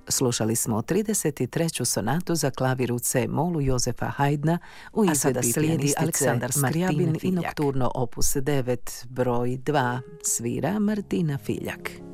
Slušali smo 33. sonatu za klavir u C-molu Jozefa Haydna u izvedbi pijanistice Aleksandar Skrjabin Martine i Filjak. Nokturno opus 9 broj 2 svira Martina Filjak.